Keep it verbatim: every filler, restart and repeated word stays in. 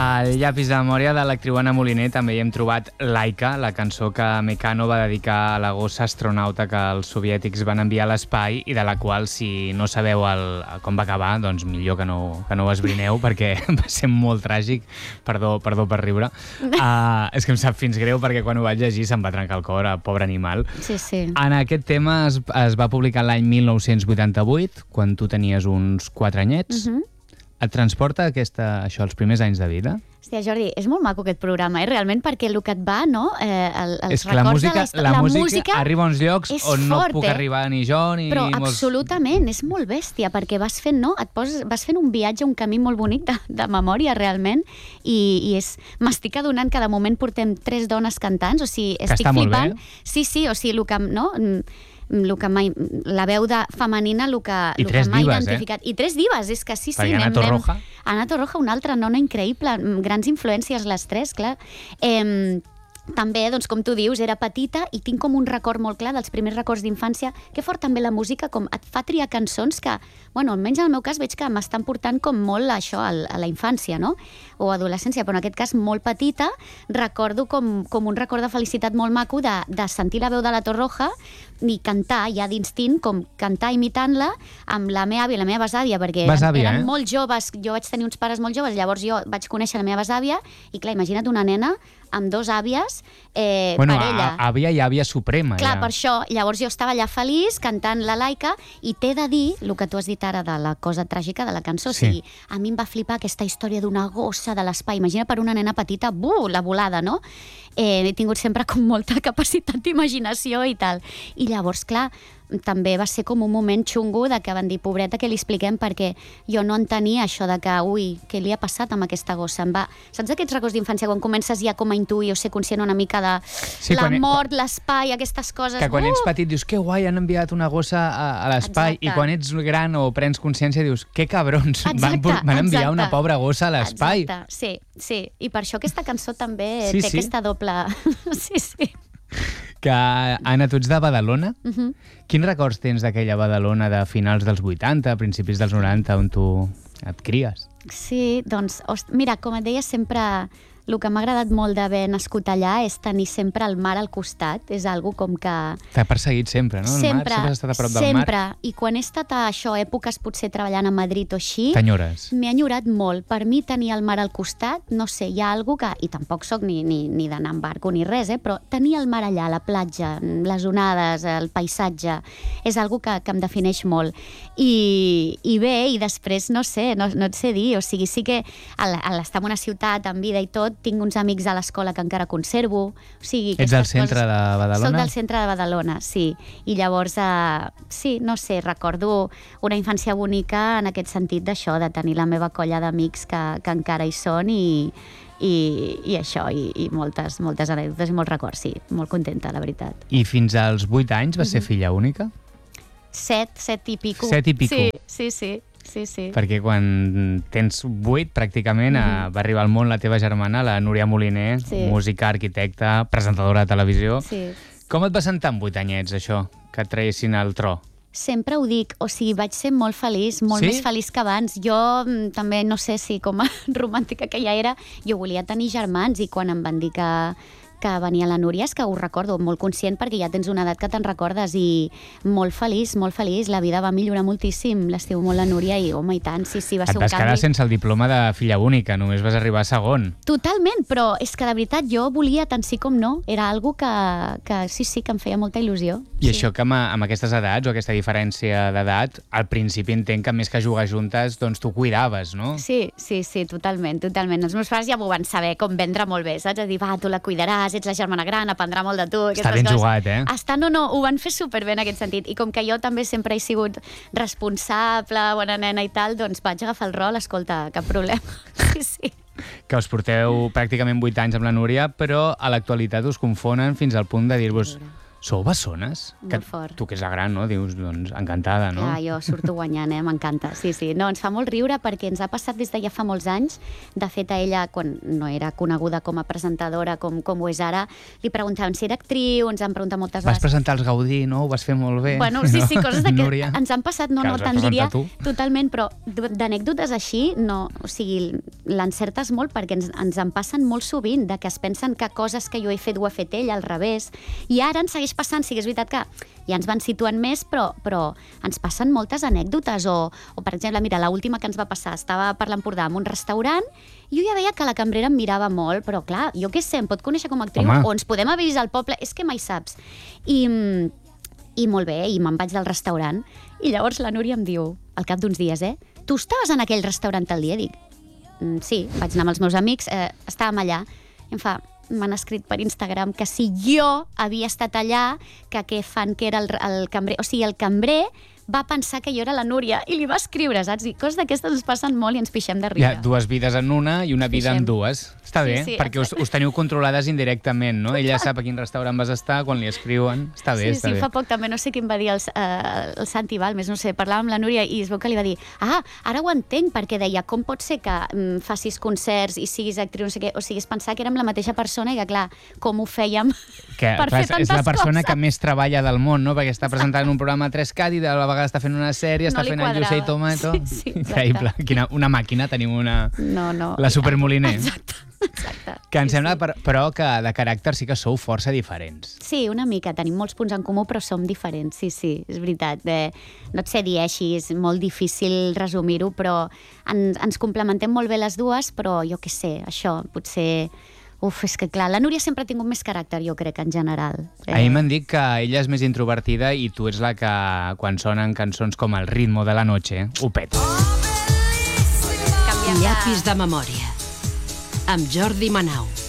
Al llapis de memòria de l'actriu Anna Moliner també hi hem trobat Laika, la cançó que Mecano va dedicar a la gossa astronauta que els soviètics van enviar a l'espai i de la qual, si no sabeu el, com va acabar, doncs millor que no, que no ho esbrineu perquè va ser molt tràgic. Perdó, perdó per riure. Uh, és que em sap fins greu perquè quan ho vaig llegir se'm va trencar el cor, a pobre animal. Sí, sí. En aquest tema es, es va publicar l'any mil nou-cents vuitanta-vuit, quan tu tenies uns quatre anyets. Uh -huh. Et transporta aquesta, això, els primers anys de vida? Hòstia, Jordi, és molt maco aquest programa, eh? Realment, perquè el que et va, no? Eh, el, els és que la música, de la, la, la música, música arriba a uns llocs on fort, no puc eh? arribar ni jo ni... Però molts... absolutament, és molt bèstia, perquè vas fent, no? Et poses, vas fent un viatge, un camí molt bonic de, de memòria, realment, i, i és... M'estic adonant que de moment portem tres dones cantants, o sigui, estic que està flipant. Molt bé. Sí, sí, o sigui, el que... No? El que mai, la veu de femenina, el que, I el tres que m'ha dives, identificat. eh? I tres dives, és que sí, sí. Perquè Ana Torroja. Ana Torroja, una altra nona increïble, grans influències les tres, clar. Eh, també, doncs, com tu dius, era petita i tinc com un record molt clar dels primers records d'infància. Que fort també la música, com et fa triar cançons que, bueno, almenys en el meu cas veig que m'estan portant com molt a això, a la infància, no? O adolescència, però en aquest cas molt petita, recordo com, com un record de felicitat molt maco de, de sentir la veu de la Torroja i cantar ja d'instint, com cantar imitant-la amb la meva àvia i la meva besàvia, perquè besàvia, eren, eren eh? molt joves, jo vaig tenir uns pares molt joves, llavors jo vaig conèixer la meva besàvia i clar, imagina't una nena amb dos àvies, eh, bueno, parella. A, àvia i àvia suprema. Clar, ja. per això, llavors jo estava allà feliç cantant la Laika i t'he de dir, el que tu has dit ara de la cosa tràgica de la cançó, sí. O sigui, a mi em va flipar aquesta història d'una gossa de l'espai, imagina per una nena petita, buh, la volada, no? Eh, he tingut sempre com molta capacitat d'imaginació i tal. I llavors, clar, també va ser com un moment xungo de que van dir, pobreta, que li expliquem, perquè jo no entenia això de que, ui, què li ha passat amb aquesta gossa? Em va... Saps aquests records d'infància quan comences ja com a intuir o ser conscient una mica de sí, la mort, quan... l'espai, aquestes coses... Que quan uh! ets petit dius, que guai, han enviat una gossa a, a l'espai, i quan ets gran o prens consciència dius, que cabrons, van, van enviar exacte. Una pobra gossa a l'espai. Exacte, sí, sí. I per això aquesta cançó també sí, té sí. aquesta doble... sí, sí. Que, Anna, tu ets de Badalona? Uh-huh. Quins records tens d'aquella Badalona de finals dels vuitanta, principis dels noranta, on tu et cries? Sí, doncs, host, mira, com et deia, sempre el que m'ha agradat molt d'haver nascut allà és tenir sempre el mar al costat. És algo com que... T'ha perseguit sempre, no? El sempre, mar, sempre has estat a prop del sempre. mar. I quan he estat a això, èpoques potser treballant a Madrid o així... T'enyores. M'he enyorat molt. Per mi tenir el mar al costat, no sé, hi ha algo que... I tampoc sóc ni, ni, ni d'anar en barco ni res, eh? Però tenir el mar allà, la platja, les onades, el paisatge, és algo que, que em defineix molt. I, i bé, i després, no sé, no, no et sé dir, o sigui, sí que al, al estar en una ciutat amb vida i tot, tinc uns amics a l'escola que encara conservo. O sigui, ets del centre coses... de Badalona? Soc del centre de Badalona, sí. I llavors, eh, sí, no sé, recordo una infància bonica en aquest sentit d'això, de tenir la meva colla d'amics que, que encara hi són i, i, i això, i, i moltes, moltes anècdotes i molts records, sí. Molt contenta, la veritat. I fins als vuit anys vas ser Mm-hmm. filla única? Set, set i pico. Set i pico. Sí, sí, sí. Sí, sí. Perquè quan tens vuit, pràcticament, mm-hmm. va arribar al món la teva germana, la Núria Moliner, sí. música, arquitecta, presentadora de televisió. Sí. Com et va sentar amb vuit anyets, això, que et traguessin al tro? Sempre ho dic, o sigui, vaig ser molt feliç, molt sí? més feliç que abans. Jo també, no sé si com a romàntica que ja era, jo volia tenir germans i quan em van dir que... que venia la Núria, és que ho recordo molt conscient perquè ja tens una edat que te'n recordes i molt feliç, molt feliç, la vida va millorar moltíssim, l'estimo molt la Núria i home i tant, sí, sí, va ser un canvi. Et vas quedar sense el diploma de filla única, només vas arribar a segon. Totalment, però és que de veritat jo volia tant sí com no, era algo que, que sí, sí, que em feia molta il·lusió. I sí. això que amb, amb aquestes edats o aquesta diferència d'edat, al principi entenc que més que jugar juntes, doncs tu cuidaves, no? Sí, sí, sí, totalment, totalment. Els meus pares ja m'ho van saber com vendre molt bé, saps? A dir, va, tu la cuidaràs, ets la germana gran, aprendrà molt de tu. Està ben coses. Jugat, eh? Està, no, no, ho van fer superbé en aquest sentit. I com que jo també sempre he sigut responsable, bona nena i tal, doncs vaig agafar el rol, escolta, cap problema. Sí, sí. Que us porteu pràcticament vuit anys amb la Núria, però a l'actualitat us confonen fins al punt de dir-vos Sou bessones? Molt que, fort. Tu que ets la gran, no? Dius, doncs, encantada, no? Clar, jo surto guanyant, eh? M'encanta. Sí, sí. No, ens fa molt riure perquè ens ha passat des de ja fa molts anys. De fet, a ella, quan no era coneguda com a presentadora, com, com ho és ara, li preguntaven si era actriu, ens han preguntat moltes Vas vegades... Vas presentar els Gaudí, no? Ho vas fer molt bé. Bueno, sí, sí, coses que Núria, ens han passat, no, que no, els vas tant diria presentar tu. totalment, però d'anècdotes així, no, o sigui, l'encertes molt perquè ens, ens en passen molt sovint, de que es pensen que coses que jo he fet ho ha fet ell, al revés, i ara ens segueix passant, sí que és veritat que ja ens van situant més, però, però ens passen moltes anècdotes, o, o per exemple, mira, l'última que ens va passar, estava per l'Empordà en un restaurant, i jo ja veia que la cambrera em mirava molt, però clar, jo què sé, em pot conèixer com a actriu, Home. o ens podem haver vist al poble, és que mai saps. I, i molt bé, i me'n vaig del restaurant, i llavors la Núria em diu, al cap d'uns dies, eh, tu estaves en aquell restaurant el dia? Dic, mm, sí, vaig anar amb els meus amics, eh, estàvem allà, i em fa, m'han escrit per Instagram que si jo havia estat allà, que què fan, que era el, el cambrer, o sigui, el cambrer va pensar que jo era la Núria i li va escriure, saps? I coses d'aquestes ens passen molt i ens pixem de Hi riure. ha dues vides en una i una vida Fixem. en dues. Està Sí, bé, sí, perquè us, us teniu controlades indirectament, no? Ella sap a quin restaurant vas estar, quan li escriuen. Està bé, Sí, està sí, bé. fa poc també, no sé què em va dir el, eh, el Santi Balmes, no sé, parlàvem amb la Núria i es veu que li va dir, ah, ara ho entenc, perquè deia, com pot ser que mm, facis concerts i siguis actriu, no sé què, o sigui, és pensar que érem la mateixa persona i que, clar, com ho fèiem Que, per clar, fer és tantes la persona coses. que més treballa del món, no? Perquè està presentant un programa a tres cat i de la vegada està fent una sèrie, està No li fent el quadrava. Llucet i Tomato. Sí, sí, exacte. Increïble. Quina, una màquina, tenim una... No, no. La supermoliner. Exacte, exacte. Que em Sí, sembla, sí. per, però, que de caràcter sí que sou força diferents. Sí, una mica. Tenim molts punts en comú, però som diferents. Sí, sí, és veritat. Eh, no et sé dir així, és molt difícil resumir-ho, però ens, ens complementem molt bé les dues, però jo què sé, això, potser... Uf, és que clar, la Núria sempre ha tingut més caràcter, jo crec, en general. Eh... A mi m'han dit que ella és més introvertida i tu ets la que, quan sonen cançons com El ritmo de la noche, ho pets. Canviem de... Llapis de memòria, amb Jordi Manau.